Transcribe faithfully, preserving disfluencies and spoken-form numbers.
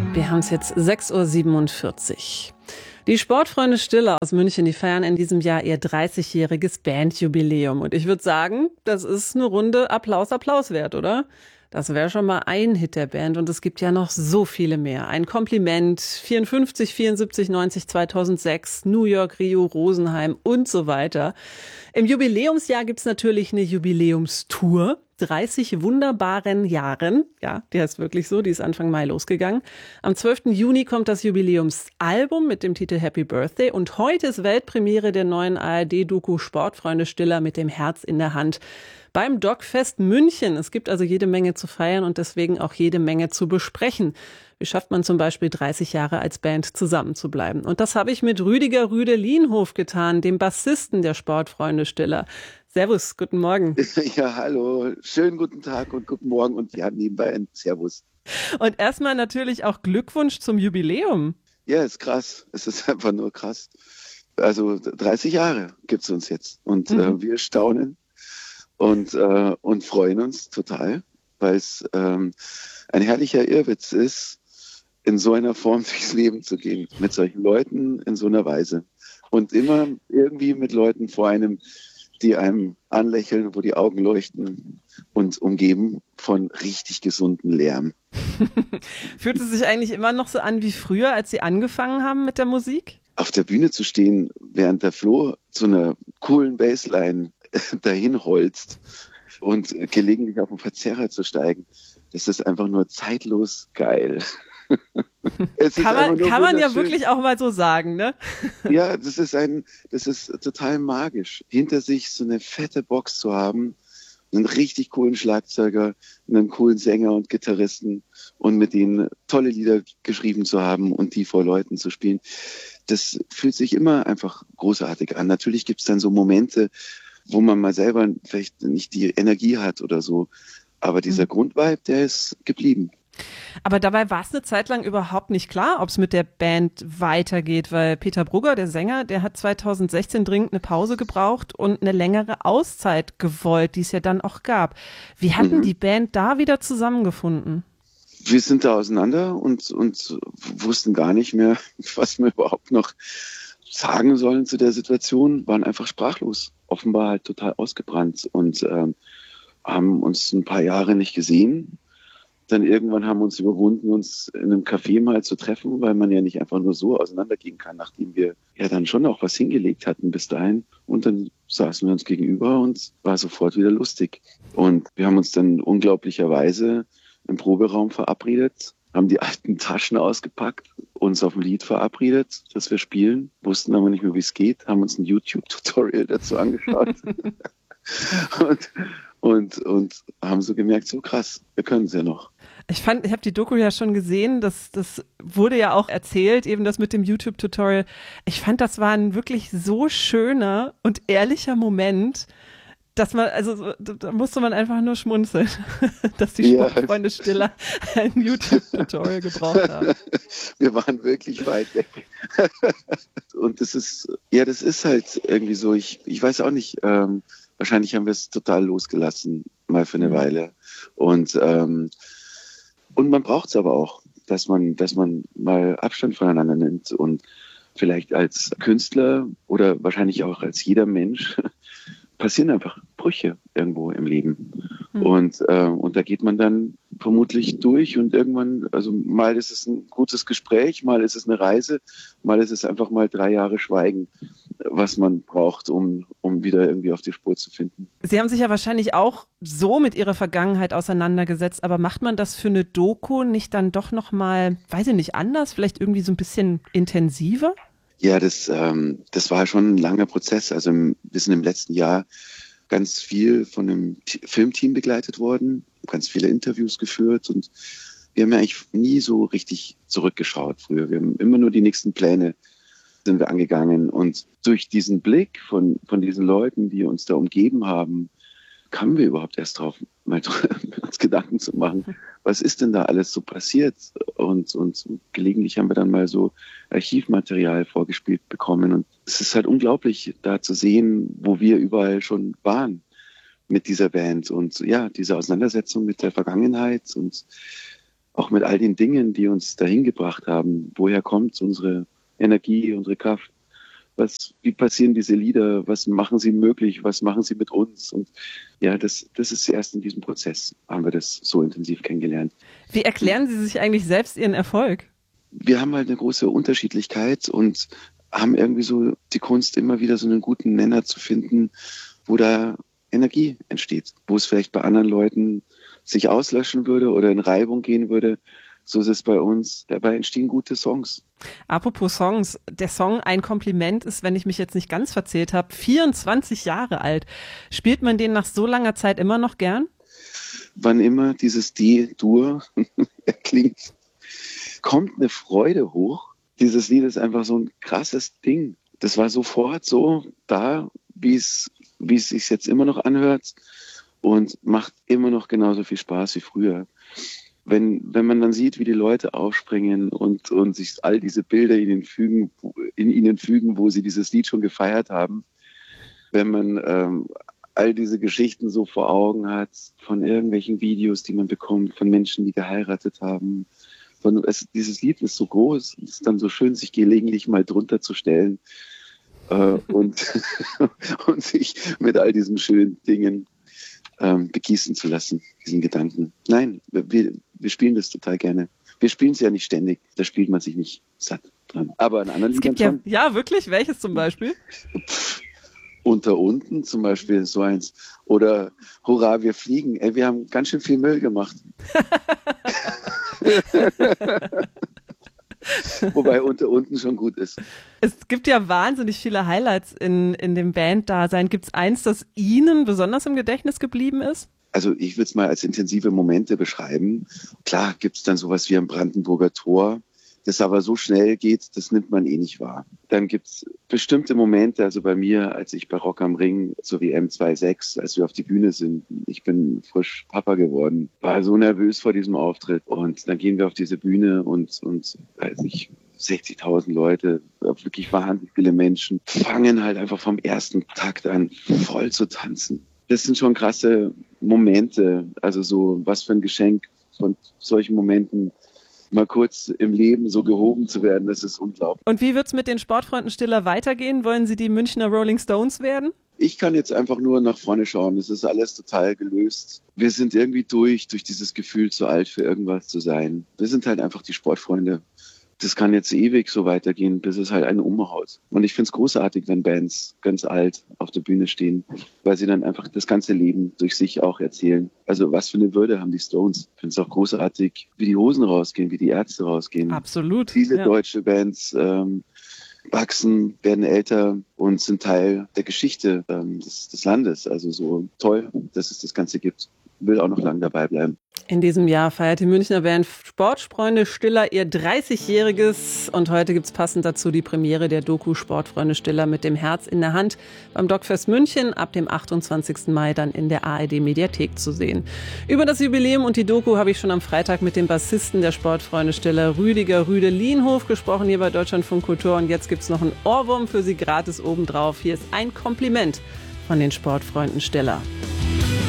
Wir haben es jetzt sechs Uhr siebenundvierzig. Die Sportfreunde Stiller aus München, die feiern in diesem Jahr ihr dreißigjähriges Bandjubiläum. Und ich würde sagen, das ist eine Runde Applaus, Applaus wert, oder? Das wäre schon mal ein Hit der Band und es gibt ja noch so viele mehr. Ein Kompliment, vierundfünfzig, vierundsiebzig, neunzig, zweitausendsechs, New York, Rio, Rosenheim und so weiter. Im Jubiläumsjahr gibt's natürlich eine Jubiläumstour. dreißig wunderbaren Jahren. Ja, die heißt wirklich so, die ist Anfang Mai losgegangen. Am zwölften Juni kommt das Jubiläumsalbum mit dem Titel Happy Birthday und heute ist Weltpremiere der neuen A R D-Doku Sportfreunde Stiller mit dem Herz in der Hand beim Dogfest München. Es gibt also jede Menge zu feiern und deswegen auch jede Menge zu besprechen. Wie schafft man zum Beispiel dreißig Jahre als Band zusammenzubleiben? Und das habe ich mit Rüdiger Rüde-Lienhof getan, dem Bassisten der Sportfreunde Stiller. Servus, guten Morgen. Ja, hallo, schönen guten Tag und guten Morgen und ja, nebenbei ein Servus. Und erstmal natürlich auch Glückwunsch zum Jubiläum. Ja, ist krass, es ist einfach nur krass. Also dreißig Jahre gibt es uns jetzt und mhm. äh, wir staunen und, äh, und freuen uns total, weil es ähm, ein herrlicher Irrwitz ist, in so einer Form durchs Leben zu gehen, mit solchen Leuten in so einer Weise und immer irgendwie mit Leuten vor einem, die einem anlächeln, wo die Augen leuchten und umgeben von richtig gesundem Lärm. Fühlt es sich eigentlich immer noch so an wie früher, als Sie angefangen haben mit der Musik? Auf der Bühne zu stehen, während der Flo zu einer coolen Bassline dahin holzt und gelegentlich auf den Verzerrer zu steigen, das ist einfach nur zeitlos geil. Kann man, kann man ja wirklich auch mal so sagen, ne? Ja, das ist ein, das ist total magisch, hinter sich so eine fette Box zu haben, einen richtig coolen Schlagzeuger, einen coolen Sänger und Gitarristen und mit denen tolle Lieder geschrieben zu haben und die vor Leuten zu spielen. Das fühlt sich immer einfach großartig an. Natürlich gibt es dann so Momente, wo man mal selber vielleicht nicht die Energie hat oder so, aber dieser mhm. Grundvibe, der ist geblieben. Aber dabei war es eine Zeit lang überhaupt nicht klar, ob es mit der Band weitergeht, weil Peter Brugger, der Sänger, der hat zweitausendsechzehn dringend eine Pause gebraucht und eine längere Auszeit gewollt, die es ja dann auch gab. Wie hatten mhm. die Band da wieder zusammengefunden? Wir sind da auseinander und, und wussten gar nicht mehr, was wir überhaupt noch sagen sollen zu der Situation, waren einfach sprachlos, offenbar halt total ausgebrannt und ähm, haben uns ein paar Jahre nicht gesehen. Dann irgendwann haben wir uns überwunden, uns in einem Café mal zu treffen, weil man ja nicht einfach nur so auseinandergehen kann, nachdem wir ja dann schon auch was hingelegt hatten bis dahin. Und dann saßen wir uns gegenüber und war sofort wieder lustig. Und wir haben uns dann unglaublicherweise im Proberaum verabredet, haben die alten Taschen ausgepackt, uns auf ein Lied verabredet, das wir spielen, wussten aber nicht mehr, wie es geht, haben uns ein YouTube-Tutorial dazu angeschaut. und, und, und haben so gemerkt, so krass, wir können es ja noch. Ich fand, ich habe die Doku ja schon gesehen, das, das wurde ja auch erzählt, eben das mit dem YouTube-Tutorial. Ich fand, das war ein wirklich so schöner und ehrlicher Moment, dass man, also da musste man einfach nur schmunzeln, dass die ja. Sportfreunde Stiller ein YouTube-Tutorial gebraucht haben. Wir waren wirklich weit weg. Und das ist, ja, das ist halt irgendwie so, ich, ich weiß auch nicht, ähm, wahrscheinlich haben wir es total losgelassen, mal für eine mhm. Weile. Und, ähm, und man braucht es aber auch, dass man, dass man mal Abstand voneinander nimmt und vielleicht als Künstler oder wahrscheinlich auch als jeder Mensch passieren einfach Brüche irgendwo im Leben. Mhm. Und, äh, und da geht man dann vermutlich durch und irgendwann, also mal ist es ein gutes Gespräch, mal ist es eine Reise, mal ist es einfach mal drei Jahre Schweigen, was man braucht, um, um wieder irgendwie auf die Spur zu finden. Sie haben sich ja wahrscheinlich auch so mit Ihrer Vergangenheit auseinandergesetzt, aber macht man das für eine Doku nicht dann doch nochmal, weiß ich nicht, anders, vielleicht irgendwie so ein bisschen intensiver? Ja, das, ähm, das war schon ein langer Prozess. Also im, wir sind im letzten Jahr ganz viel von einem T- Filmteam begleitet worden, ganz viele Interviews geführt und wir haben ja eigentlich nie so richtig zurückgeschaut früher. Wir haben immer nur die nächsten Pläne sind wir angegangen und durch diesen Blick von, von diesen Leuten, die uns da umgeben haben, kamen wir überhaupt erst drauf, mal uns Gedanken zu machen, was ist denn da alles so passiert? Und, und gelegentlich haben wir dann mal so Archivmaterial vorgespielt bekommen. Und es ist halt unglaublich, da zu sehen, wo wir überall schon waren mit dieser Band. Und ja, diese Auseinandersetzung mit der Vergangenheit und auch auch mit all den Dingen, die uns dahin gebracht haben. Woher kommt unsere Energie, unsere Kraft? Was, wie passieren diese Lieder? Was machen sie möglich? Was machen sie mit uns? Und ja, das, das ist erst in diesem Prozess, haben wir das so intensiv kennengelernt. Wie erklären Sie sich eigentlich selbst Ihren Erfolg? Wir haben halt eine große Unterschiedlichkeit und haben irgendwie so die Kunst, immer wieder so einen guten Nenner zu finden, wo da Energie entsteht, wo es vielleicht bei anderen Leuten sich auslöschen würde oder in Reibung gehen würde. So ist es bei uns. Dabei entstehen gute Songs. Apropos Songs, der Song Ein Kompliment ist, wenn ich mich jetzt nicht ganz verzählt habe, vierundzwanzig Jahre alt. Spielt man den nach so langer Zeit immer noch gern? Wann immer dieses D-Dur erklingt, kommt eine Freude hoch. Dieses Lied ist einfach so ein krasses Ding. Das war sofort so da, wie es wie es sich jetzt immer noch anhört und macht immer noch genauso viel Spaß wie früher. Wenn, wenn man dann sieht, wie die Leute aufspringen und, und sich all diese Bilder in ihnen, fügen, in ihnen fügen, wo sie dieses Lied schon gefeiert haben, wenn man ähm, all diese Geschichten so vor Augen hat, von irgendwelchen Videos, die man bekommt, von Menschen, die geheiratet haben. Von, es, dieses Lied ist so groß, es ist dann so schön, sich gelegentlich mal drunter zu stellen äh, und, und sich mit all diesen schönen Dingen ähm, begießen zu lassen, diesen Gedanken. Nein, wir, wir spielen das total gerne. Wir spielen es ja nicht ständig, da spielt man sich nicht satt dran. Aber an anderen es gibt Liedern ja, ja, wirklich? Welches zum Beispiel? Pff, unter unten zum Beispiel so eins. Oder Hurra, wir fliegen. Ey, wir haben ganz schön viel Müll gemacht. Wobei unter unten schon gut ist. Es gibt ja wahnsinnig viele Highlights in, in dem Banddasein. Gibt es eins, das Ihnen besonders im Gedächtnis geblieben ist? Also ich würde es mal als intensive Momente beschreiben. Klar gibt es dann sowas wie am Brandenburger Tor, das aber so schnell geht, das nimmt man eh nicht wahr. Dann gibt es bestimmte Momente, also bei mir, als ich bei Rock am Ring, so wie M sechsundzwanzig, als wir auf die Bühne sind, ich bin frisch Papa geworden, war so nervös vor diesem Auftritt und dann gehen wir auf diese Bühne und, und weiß nicht, sechzigtausend Leute, wirklich wahnsinnig viele Menschen, fangen halt einfach vom ersten Takt an voll zu tanzen. Das sind schon krasse Momente, also so was für ein Geschenk von solchen Momenten, mal kurz im Leben so gehoben zu werden, das ist unglaublich. Und wie wird's mit den Sportfreunden Stiller weitergehen? Wollen Sie die Münchner Rolling Stones werden? Ich kann jetzt einfach nur nach vorne schauen. Es ist alles total gelöst. Wir sind irgendwie durch, durch dieses Gefühl, zu alt für irgendwas zu sein. Wir sind halt einfach die Sportfreunde. Das kann jetzt ewig so weitergehen, bis es halt einen umhaut. Und ich finde es großartig, wenn Bands ganz alt auf der Bühne stehen, weil sie dann einfach das ganze Leben durch sich auch erzählen. Also was für eine Würde haben die Stones. Ich finde es auch großartig, wie die Hosen rausgehen, wie die Ärzte rausgehen. Absolut. Viele ja. deutsche Bands ähm, wachsen, werden älter und sind Teil der Geschichte ähm, des, des Landes. Also so toll, dass es das Ganze gibt. Will auch noch lange dabei bleiben. In diesem Jahr feiert die Münchner Band Sportfreunde Stiller ihr dreißigjähriges und heute gibt's passend dazu die Premiere der Doku Sportfreunde Stiller mit dem Herz in der Hand beim Dogfest München ab dem achtundzwanzigsten Mai dann in der A R D Mediathek zu sehen. Über das Jubiläum und die Doku habe ich schon am Freitag mit dem Bassisten der Sportfreunde Stiller, Rüdiger Rüde Lienhof, gesprochen hier bei Deutschlandfunk Kultur und jetzt gibt's noch einen Ohrwurm für Sie gratis obendrauf. Hier ist ein Kompliment von den Sportfreunden Stiller.